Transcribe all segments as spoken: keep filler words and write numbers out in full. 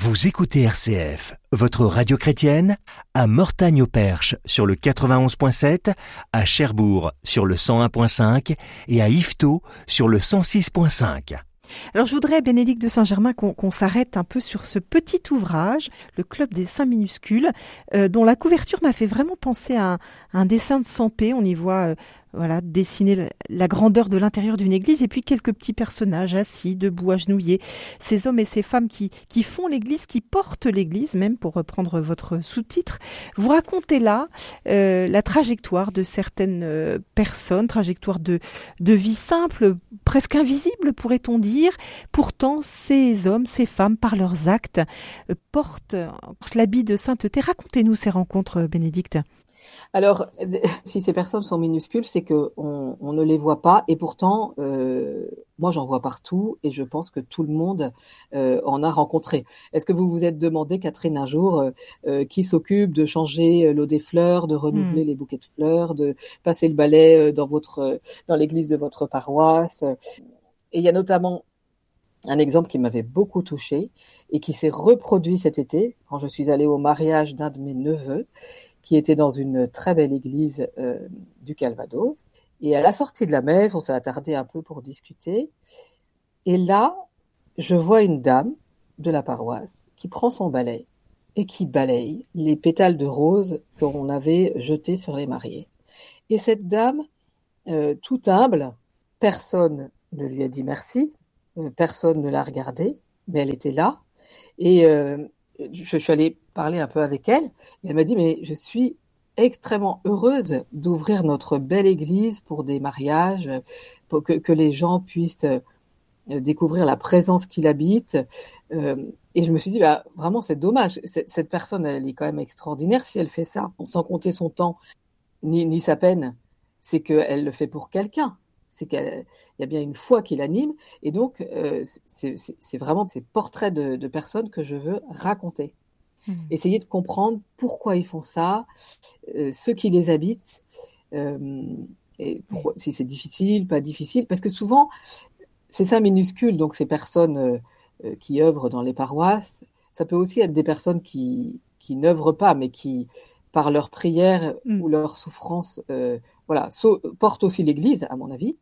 Vous écoutez R C F, votre radio chrétienne, à Mortagne-au-Perche sur le quatre-vingt-onze virgule sept, à Cherbourg sur le cent un virgule cinq et à Yvetot sur le cent six virgule cinq. Alors je voudrais, Bénédicte de Saint-Germain, qu'on, qu'on s'arrête un peu sur ce petit ouvrage, le Club des Saints minuscules, euh, dont la couverture m'a fait vraiment penser à un, à un dessin de Sampé. On y voit euh, voilà, dessiner la, la grandeur de l'intérieur d'une église et puis quelques petits personnages assis, debout, agenouillés. Ces hommes et ces femmes qui, qui font l'église, qui portent l'église, même pour reprendre votre sous-titre. Vous racontez là euh, la trajectoire de certaines euh, personnes, trajectoire de, de vie simple, presque invisible pourrait-on dire. Pourtant, ces hommes, ces femmes, par leurs actes, euh, portent, portent l'habit de sainteté. Racontez-nous ces rencontres, Bénédicte. Alors, si ces personnes sont minuscules, c'est qu'on on ne les voit pas, et pourtant, euh, moi j'en vois partout, et je pense que tout le monde euh, en a rencontré. Est-ce que vous vous êtes demandé, Catherine, un jour, euh, qui s'occupe de changer l'eau des fleurs, de renouveler mmh. les bouquets de fleurs, de passer le balai dans votre, dans l'église de votre paroisse? Et il y a notamment un exemple qui m'avait beaucoup touchée, et qui s'est reproduit cet été, quand je suis allée au mariage d'un de mes neveux, qui était dans une très belle église euh, du Calvados. Et à la sortie de la messe, on s'est attardé un peu pour discuter. Et là, je vois une dame de la paroisse qui prend son balai et qui balaye les pétales de rose qu'on avait jetés sur les mariés. Et cette dame, euh, tout humble, personne ne lui a dit merci, euh, personne ne l'a regardée, mais elle était là. Et euh, je, je suis allée parler un peu avec elle, et elle m'a dit, mais je suis extrêmement heureuse d'ouvrir notre belle église pour des mariages, pour que, que les gens puissent euh, découvrir la présence qu'il habite. Euh, et je me suis dit, bah, vraiment, c'est dommage. C'est, cette personne, elle est quand même extraordinaire si elle fait ça, sans compter son temps ni, ni sa peine. C'est qu'elle le fait pour quelqu'un. C'est qu'il y a bien une foi qui l'anime. Et donc, euh, c'est, c'est, c'est vraiment ces portraits de, de personnes que je veux raconter. Mmh. Essayer de comprendre pourquoi ils font ça, euh, ceux qui les habitent, euh, et pourquoi, si c'est difficile, pas difficile. Parce que souvent, c'est ça minuscule, donc ces personnes euh, qui œuvrent dans les paroisses, ça peut aussi être des personnes qui, qui n'œuvrent pas, mais qui, par leur prière mmh. ou leur souffrance, euh, voilà, so, portent aussi l'Église, à mon avis.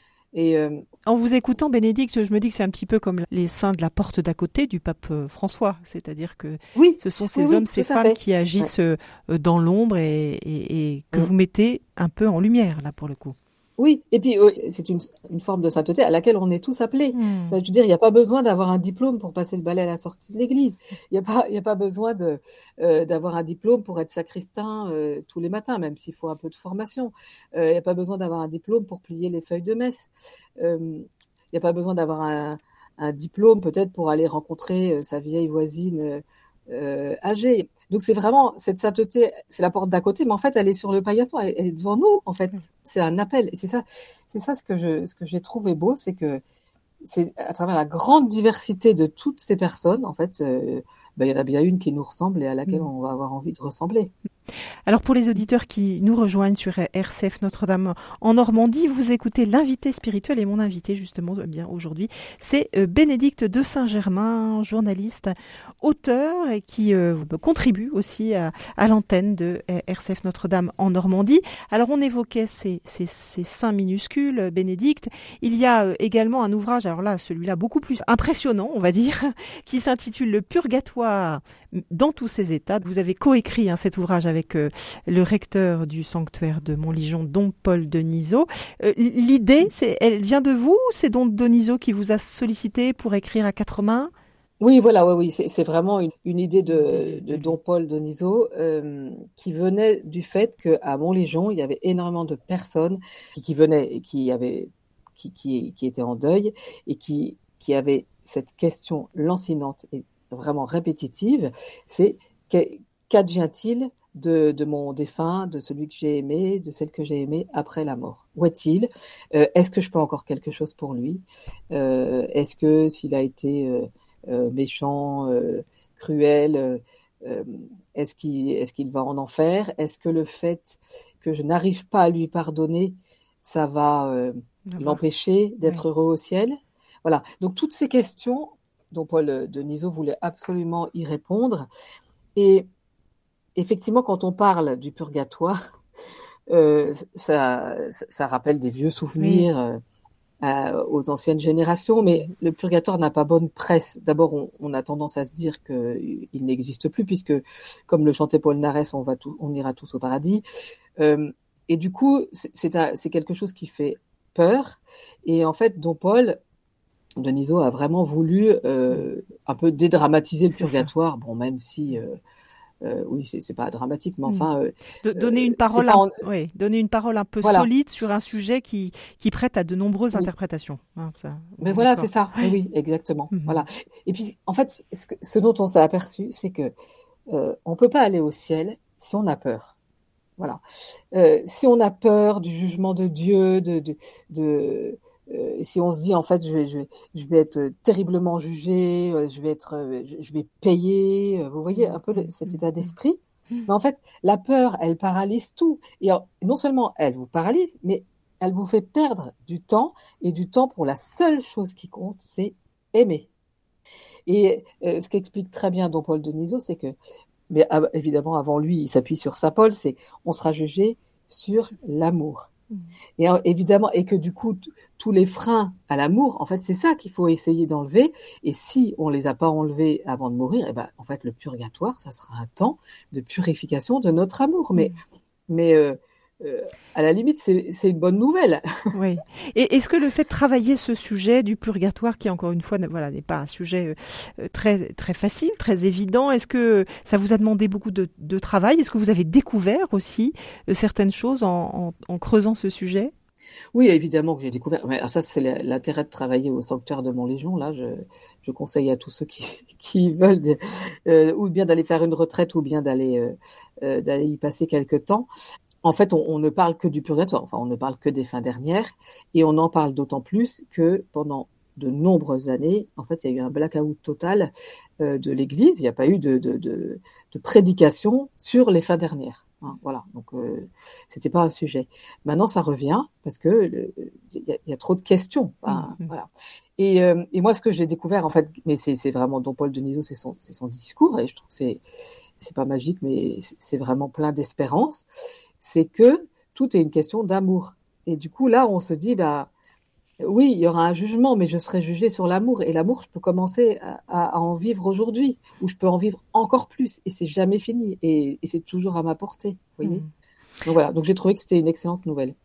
Et euh... En vous écoutant, Bénédicte, je me dis que c'est un petit peu comme les saints de la porte d'à côté du pape François. C'est-à-dire que oui, ce sont ces oui, hommes, oui, ces femmes qui agissent ouais. dans l'ombre et, et, et que mmh. vous mettez un peu en lumière, là, pour le coup. Oui, et puis oui, c'est une, une forme de sainteté à laquelle on est tous appelés. Mmh. Je veux dire, il n'y a pas besoin d'avoir un diplôme pour passer le balai à la sortie de l'église. Il n'y a pas, il y a pas besoin de, euh, d'avoir un diplôme pour être sacristain euh, tous les matins, même s'il faut un peu de formation. Euh, il n'y a pas besoin d'avoir un diplôme pour plier les feuilles de messe. Euh, il n'y a pas besoin d'avoir un, un diplôme peut-être pour aller rencontrer euh, sa vieille voisine euh, euh, âgée. Donc c'est vraiment cette sainteté, c'est la porte d'à côté, mais en fait elle est sur le paillasson, elle, elle est devant nous en fait. C'est un appel et c'est ça, c'est ça ce que je, ce que j'ai trouvé beau, c'est que c'est à travers la grande diversité de toutes ces personnes, en fait, euh, ben, il y en a bien une qui nous ressemble et à laquelle on va avoir envie de ressembler. Alors pour les auditeurs qui nous rejoignent sur R C F Notre-Dame en Normandie, vous écoutez l'invité spirituel et mon invité justement eh bien aujourd'hui, c'est Bénédicte de Saint-Germain, journaliste, auteur et qui euh, contribue aussi à, à l'antenne de R C F Notre-Dame en Normandie. Alors on évoquait ces, ces, ces saints minuscules, Bénédicte. Il y a également un ouvrage, alors là celui-là beaucoup plus impressionnant on va dire, qui s'intitule Le Purgatoire dans tous ses états. Vous avez coécrit hein, cet ouvrage avec euh, le recteur du sanctuaire de Montligeon, Don Paul Denisot. Euh, l'idée, c'est, elle vient de vous ou c'est Don Denisot qui vous a sollicité pour écrire à quatre mains ? Oui, voilà, oui, oui, c'est, c'est vraiment une, une idée de, de Don Paul Denisot euh, qui venait du fait qu'à Montligeon, il y avait énormément de personnes qui, qui venaient et qui, avaient, qui, qui, qui étaient en deuil et qui, qui avaient cette question lancinante et vraiment répétitive, c'est qu'advient-il de, de mon défunt, de celui que j'ai aimé, de celle que j'ai aimée après la mort? Où est-il? euh, Est-ce que je peux encore quelque chose pour lui? euh, Est-ce que s'il a été euh, euh, méchant, euh, cruel, euh, euh, est-ce qu'il, est-ce qu'il va en enfer? Est-ce que le fait que je n'arrive pas à lui pardonner, ça va euh, l'empêcher d'être oui. heureux au ciel? Voilà, donc toutes ces questions Don Paul Denisot voulait absolument y répondre. Et effectivement, quand on parle du purgatoire, euh, ça, ça rappelle des vieux souvenirs oui. euh, aux anciennes générations, mais le purgatoire n'a pas bonne presse. D'abord, on, on a tendance à se dire qu'il n'existe plus, puisque, comme le chantait Paul Narès, on, va tout, on ira tous au paradis. Euh, et du coup, c'est, c'est, un, c'est quelque chose qui fait peur. Et en fait, Don Paul Denisot a vraiment voulu euh, un peu dédramatiser le purgatoire, bon, même si... Euh, Euh, oui, c'est, c'est pas dramatique, mais enfin, euh, de, donner une parole, en... un, oui, donner une parole un peu voilà. solide sur un sujet qui qui prête à de nombreuses oui. interprétations. Hein, ça, mais voilà, d'accord. c'est ça. Oui, oui exactement. Mm-hmm. Voilà. Et puis, en fait, ce, que, ce dont on s'est aperçu, c'est que euh, on peut pas aller au ciel si on a peur. Voilà. Euh, si on a peur du jugement de Dieu, de, de, de Euh, si on se dit en fait je vais, je vais, je vais être terriblement jugé, euh, je vais être, euh, je, je vais payer, euh, vous voyez un peu le, cet état d'esprit. Mais en fait, la peur, elle paralyse tout. Et alors, non seulement elle vous paralyse, mais elle vous fait perdre du temps et du temps pour la seule chose qui compte, c'est aimer. Et euh, ce qu'explique très bien Don Paul Denisot, c'est que, mais euh, évidemment avant lui, il s'appuie sur Saint Paul, c'est on sera jugé sur l'amour. Et évidemment, et que du coup, t- tous les freins à l'amour, en fait, c'est ça qu'il faut essayer d'enlever. Et si on les a pas enlevés avant de mourir, eh ben, en fait, le purgatoire, ça sera un temps de purification de notre amour. Mais, mais euh, euh, à la limite, c'est, c'est une bonne nouvelle. Oui. Et est-ce que le fait de travailler ce sujet du purgatoire, qui encore une fois, voilà, n'est pas un sujet euh, très très facile, très évident, est-ce que ça vous a demandé beaucoup de, de travail ? Est-ce que vous avez découvert aussi euh, certaines choses en, en, en creusant ce sujet ? Oui, évidemment que j'ai découvert. Mais ça, c'est l'intérêt de travailler au sanctuaire de Montlégion. Là, je, je conseille à tous ceux qui, qui veulent, de, euh, ou bien d'aller faire une retraite, ou bien d'aller euh, euh, d'aller y passer quelque temps. En fait, on, on ne parle que du purgatoire, enfin, on ne parle que des fins dernières, et on en parle d'autant plus que pendant de nombreuses années, en fait, il y a eu un blackout total euh, de l'Église, il n'y a pas eu de, de, de, de prédication sur les fins dernières. Hein, voilà, donc euh, c'était pas un sujet. Maintenant, ça revient parce que il y, y a trop de questions. Hein, mmh. Voilà. Et, euh, et moi, ce que j'ai découvert, en fait, mais c'est, c'est vraiment Don Paul Denisot, c'est son, c'est son discours, et je trouve que c'est, c'est pas magique, mais c'est vraiment plein d'espérance. C'est que tout est une question d'amour. Et du coup, là, on se dit, bah, oui, il y aura un jugement, mais je serai jugé sur l'amour. Et l'amour, je peux commencer à, à en vivre aujourd'hui, ou je peux en vivre encore plus. Et c'est jamais fini. Et, et c'est toujours à ma portée, vous voyez. Mmh. Donc voilà, donc j'ai trouvé que c'était une excellente nouvelle.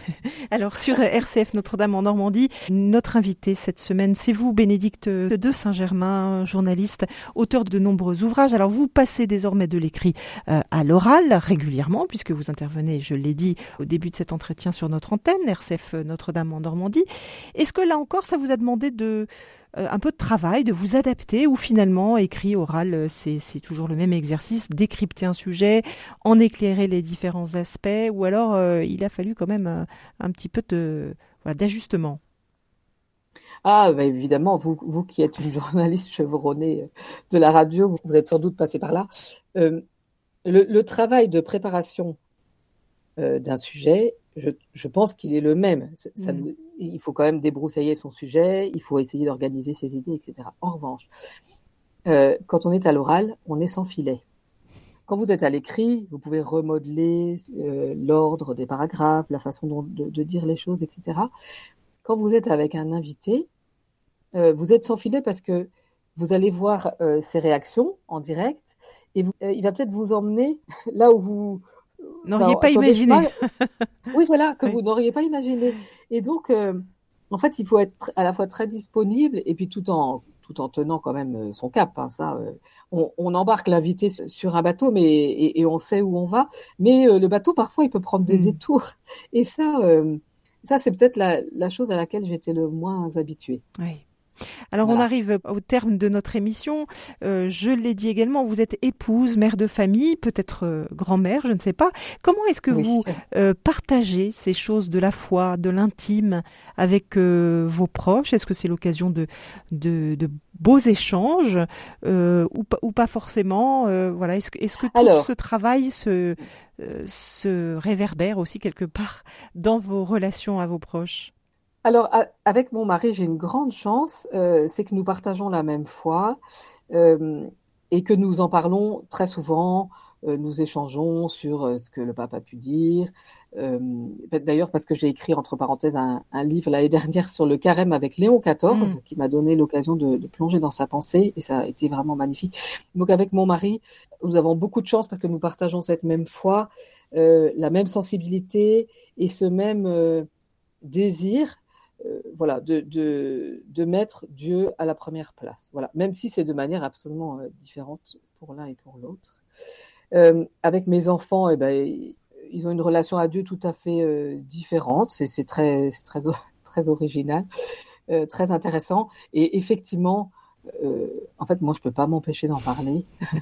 Alors sur R C F Notre-Dame en Normandie, notre invité cette semaine, c'est vous, Bénédicte de Saint-Germain, journaliste, auteur de nombreux ouvrages. Alors vous passez désormais de l'écrit euh, à l'oral régulièrement, puisque vous intervenez, je l'ai dit au début de cet entretien sur notre antenne, R C F Notre-Dame en Normandie. Est-ce que là encore, ça vous a demandé de... un peu de travail, de vous adapter, ou finalement, écrit, oral, c'est, c'est toujours le même exercice, décrypter un sujet, en éclairer les différents aspects, ou alors euh, il a fallu quand même un, un petit peu de, voilà, d'ajustement. Ah, bah évidemment, vous, vous qui êtes une journaliste chevronnée de la radio, vous êtes sans doute passé par là. Euh, le, le travail de préparation euh, d'un sujet, je, je pense qu'il est le même. Ça, ça mmh. nous, il faut quand même débroussailler son sujet, il faut essayer d'organiser ses idées, et cetera. En revanche, euh, quand on est à l'oral, on est sans filet. Quand vous êtes à l'écrit, vous pouvez remodeler euh, l'ordre des paragraphes, la façon dont, de, de dire les choses, et cetera. Quand vous êtes avec un invité, euh, vous êtes sans filet parce que vous allez voir euh, ses réactions en direct et vous, euh, il va peut-être vous emmener là où vous n'auriez enfin, pas imaginé. Oui, voilà, que oui. vous n'auriez pas imaginé. Et donc, euh, en fait, il faut être à la fois très disponible et puis tout en tout en tenant quand même son cap. Hein, ça, euh, on, on embarque l'invité sur un bateau, mais et, et on sait où on va. Mais euh, le bateau, parfois, il peut prendre des mmh. détours. Et ça, euh, ça, c'est peut-être la, la chose à laquelle j'étais le moins habituée. Oui. Alors voilà. On arrive au terme de notre émission. Euh, je l'ai dit également, vous êtes épouse, mère de famille, peut-être euh, grand-mère, je ne sais pas. Comment est-ce que oui. vous euh, partagez ces choses de la foi, de l'intime avec euh, vos proches ? Est-ce que c'est l'occasion de, de, de beaux échanges euh, ou, ou pas forcément euh, voilà. Est-ce que, est-ce que tout Alors, ce travail se, euh, se réverbère aussi quelque part dans vos relations à vos proches ? Alors, a- avec mon mari, j'ai une grande chance, euh, c'est que nous partageons la même foi euh, et que nous en parlons très souvent. Euh, nous échangeons sur euh, ce que le pape a pu dire. Euh, D'ailleurs, parce que j'ai écrit, entre parenthèses, un, un livre l'année dernière sur le carême avec Léon Mm. quatorze, qui m'a donné l'occasion de, de plonger dans sa pensée, et ça a été vraiment magnifique. Donc, avec mon mari, nous avons beaucoup de chance parce que nous partageons cette même foi, euh, la même sensibilité et ce même euh, désir, euh, voilà, de, de, de mettre Dieu à la première place. Voilà, même si c'est de manière absolument euh, différente pour l'un et pour l'autre. Euh, avec mes enfants, eh ben, ils ont une relation à Dieu tout à fait euh, différente. C'est, c'est très, c'est très, très original, euh, très intéressant. Et effectivement, euh, en fait, moi, je peux pas m'empêcher d'en parler.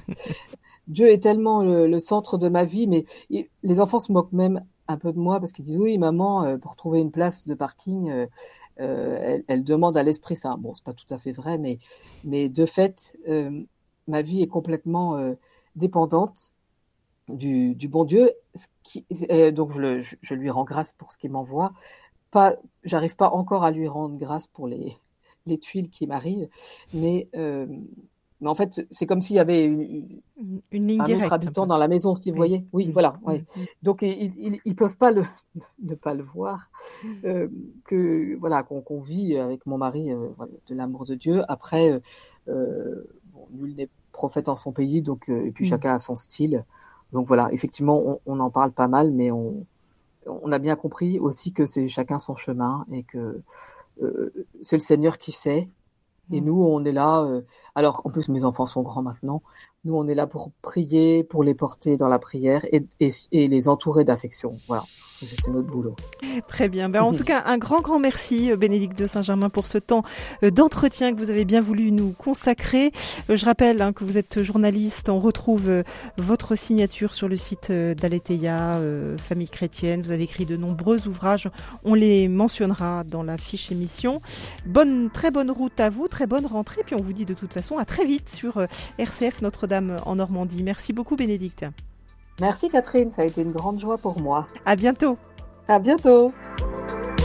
Dieu est tellement le, le centre de ma vie, mais il- les enfants se moquent même un peu de moi parce qu'ils disent oui, maman, euh, pour trouver une place de parking, euh, euh, elle, elle demande à l'Esprit Saint. Bon, c'est pas tout à fait vrai, mais, mais de fait, euh, ma vie est complètement euh, dépendante du, du bon Dieu. Ce qui, euh, donc je, le, je, je lui rends grâce pour ce qu'il m'envoie. Pas, j'arrive pas encore à lui rendre grâce pour les, les tuiles qui m'arrivent, mais, euh, mais en fait, c'est comme s'il y avait une, Une, une ligne un autre directe un habitant peu. dans la maison, si vous Oui. voyez. Oui, Mm, voilà. mm, Ouais. mm, Donc ils, ils, ils peuvent pas le, ne pas le voir. Euh, que voilà, qu'on qu'on vit avec mon mari euh, voilà, de l'amour de Dieu. Après, euh, euh, bon, nul n'est prophète en son pays, donc euh, et puis mm. chacun a son style. Donc voilà, effectivement, on, on en parle pas mal, mais on, on a bien compris aussi que c'est chacun son chemin et que euh, c'est le Seigneur qui sait. Et Mm. nous, on est là. Euh, alors, en plus, mes enfants sont grands maintenant. Nous, on est là pour prier, pour les porter dans la prière et, et, et les entourer d'affection. Voilà, c'est notre boulot. Très bien. Ben, en tout cas, un grand, grand merci, euh, Bénédicte de Saint-Germain, pour ce temps euh, d'entretien que vous avez bien voulu nous consacrer. Euh, je rappelle hein, que vous êtes journaliste. On retrouve euh, votre signature sur le site euh, d'Aletheia, euh, Famille chrétienne. Vous avez écrit de nombreux ouvrages. On les mentionnera dans la fiche émission. Bonne, très bonne route à vous, très bonne rentrée. Puis on vous dit de toute façon à très vite sur euh, R C F Notre-Dame en Normandie. Merci beaucoup, Bénédicte. Merci Catherine, ça a été une grande joie pour moi. À bientôt. À bientôt.